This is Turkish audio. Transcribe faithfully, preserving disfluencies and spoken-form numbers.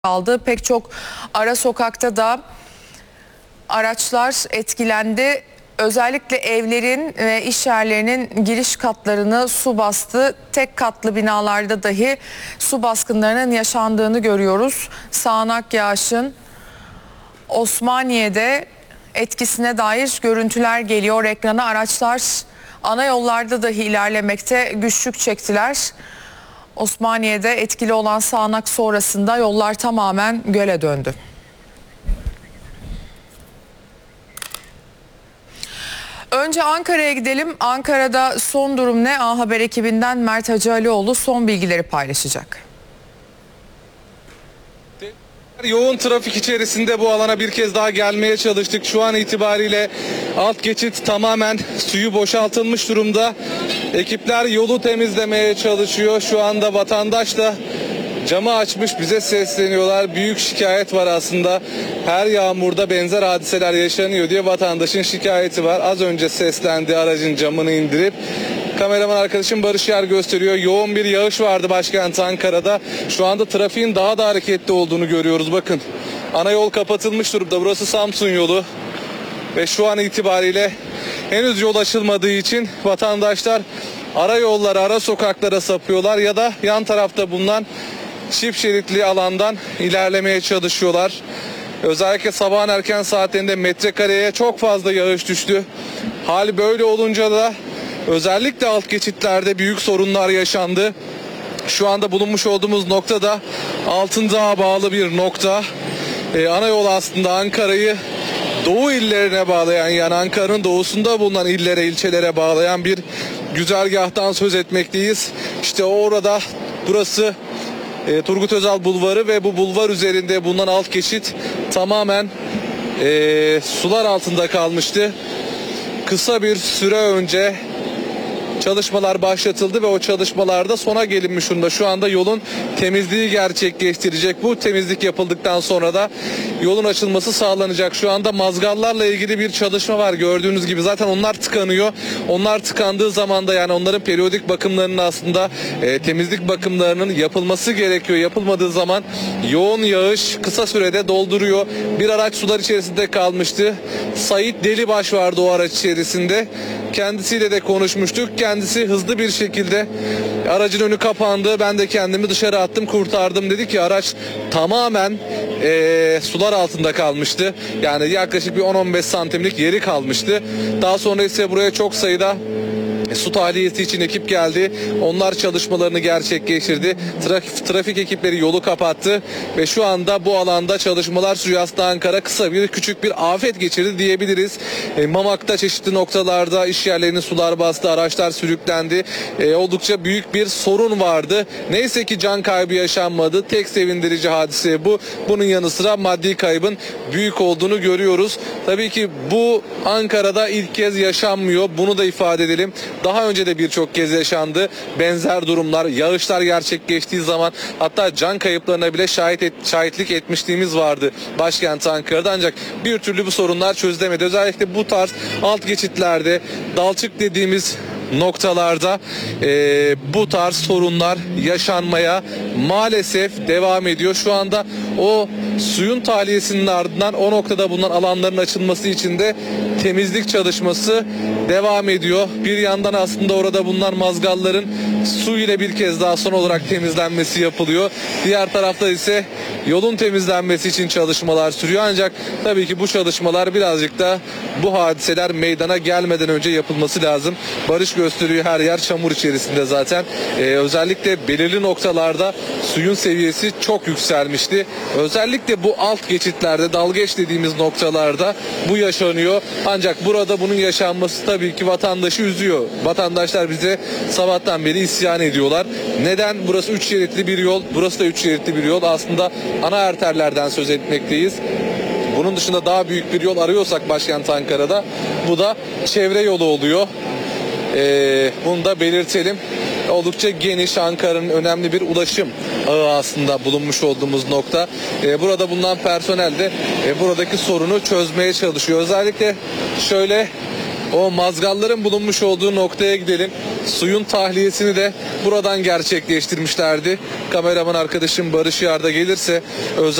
aldı. Pek çok ara sokakta da araçlar etkilendi. Özellikle evlerin ve iş yerlerinin giriş katlarını su bastı. Tek katlı binalarda dahi su baskınlarının yaşandığını görüyoruz. Sağanak yağışın Osmaniye'de etkisine dair görüntüler geliyor ekrana. Araçlar ana yollarda dahi ilerlemekte güçlük çektiler. Osmaniye'de etkili olan sağanak sonrasında yollar tamamen göle döndü. Önce Ankara'ya gidelim. Ankara'da son durum ne? A Haber ekibinden Mert Hacıalioğlu son bilgileri paylaşacak. Yoğun trafik içerisinde bu alana bir kez daha gelmeye çalıştık. Şu an itibariyle alt geçit tamamen suyu boşaltılmış durumda. Ekipler yolu temizlemeye çalışıyor. Şu anda vatandaş da camı açmış bize sesleniyorlar. Büyük şikayet var aslında. Her yağmurda benzer hadiseler yaşanıyor diye vatandaşın şikayeti var. Az önce seslendi, aracın camını indirip. Kameraman arkadaşım Barış Yer gösteriyor. Yoğun bir yağış vardı başkent Ankara'da. Şu anda trafiğin daha da hareketli olduğunu görüyoruz. Bakın, ana yol kapatılmış durumda. Burası Samsun yolu. Ve şu an itibariyle henüz yol açılmadığı için vatandaşlar ara yollara, ara sokaklara sapıyorlar ya da yan tarafta bulunan çift şeritli alandan ilerlemeye çalışıyorlar. Özellikle sabahın erken saatlerinde metrekareye çok fazla yağış düştü. Hal böyle olunca da özellikle alt geçitlerde büyük sorunlar yaşandı. Şu anda bulunmuş olduğumuz nokta da Altındağ'a bağlı bir nokta. Ee, ana yol aslında Ankara'yı doğu illerine bağlayan, yani Ankara'nın doğusunda bulunan illere, ilçelere bağlayan bir güzergahtan söz etmekteyiz. İşte orada burası e, Turgut Özal Bulvarı ve bu bulvar üzerinde bulunan alt geçit tamamen e, sular altında kalmıştı. Kısa bir süre önce çalışmalar başlatıldı ve o çalışmalarda sona gelinmiş durumda. Şu anda yolun temizliği gerçekleştirecek. Bu temizlik yapıldıktan sonra da yolun açılması sağlanacak. Şu anda mazgallarla ilgili bir çalışma var gördüğünüz gibi. Zaten onlar tıkanıyor. Onlar tıkandığı zaman da, yani onların periyodik bakımlarının aslında e, temizlik bakımlarının yapılması gerekiyor. Yapılmadığı zaman yoğun yağış kısa sürede dolduruyor. Bir araç sular içerisinde kalmıştı. Sait Delibaş vardı o araç içerisinde. Kendisiyle de konuşmuştuk. Kendisi hızlı bir şekilde aracın önü kapandı. Ben de kendimi dışarı attım, kurtardım dedi ki araç tamamen e, sular altında kalmıştı. Yani yaklaşık bir on on beş santimlik yeri kalmıştı. Daha sonra ise buraya çok sayıda su tahliyesi için ekip geldi. Onlar çalışmalarını gerçekleştirdi. Trafik, trafik ekipleri yolu kapattı ve şu anda bu alanda çalışmalar sürüyor. Aslında Ankara kısa bir küçük bir afet geçirdi diyebiliriz. E, Mamak'ta çeşitli noktalarda iş yerlerini sular bastı, araçlar sürüklendi. E, oldukça büyük bir sorun vardı. Neyse ki can kaybı yaşanmadı. Tek sevindirici hadise bu. Bunun yanı sıra maddi kaybın büyük olduğunu görüyoruz. Tabii ki bu Ankara'da ilk kez yaşanmıyor. Bunu da ifade edelim. Daha önce de birçok kez yaşandı benzer durumlar. Yağışlar gerçekleştiği zaman hatta can kayıplarına bile şahit et, şahitlik etmişliğimiz vardı başkent Ankara'da, ancak bir türlü bu sorunlar çözülemedi. Özellikle bu tarz alt geçitlerde, dalçık dediğimiz noktalarda e, bu tarz sorunlar yaşanmaya maalesef devam ediyor. Şu anda o suyun tahliyesinin ardından o noktada bulunan alanların açılması için de temizlik çalışması devam ediyor. Bir yandan aslında orada bulunan mazgalların su ile bir kez daha son olarak temizlenmesi yapılıyor. Diğer tarafta ise yolun temizlenmesi için çalışmalar sürüyor. Ancak tabii ki bu çalışmalar birazcık da bu hadiseler meydana gelmeden önce yapılması lazım. Barış gösteriyor, her yer çamur içerisinde zaten. Ee, özellikle belirli noktalarda suyun seviyesi çok yükselmişti. Özellikle bu alt geçitlerde, dalgeç dediğimiz noktalarda bu yaşanıyor. Ancak burada bunun yaşanması tabii ki vatandaşı üzüyor. Vatandaşlar bize sabahtan beri isyan ediyorlar. Neden? Burası üç şeritli bir yol, burası da üç şeritli bir yol. Aslında ana arterlerden söz etmekteyiz. Bunun dışında daha büyük bir yol arıyorsak başkent Ankara'da bu da çevre yolu oluyor. Ee, bunu da belirtelim. Oldukça geniş, Ankara'nın önemli bir ulaşım ağı aslında bulunmuş olduğumuz nokta. Ee, burada bulunan personel de e, buradaki sorunu çözmeye çalışıyor. Özellikle şöyle o mazgalların bulunmuş olduğu noktaya gidelim. Suyun tahliyesini de buradan gerçekleştirmişlerdi. Kameraman arkadaşım Barış Yarda gelirse özel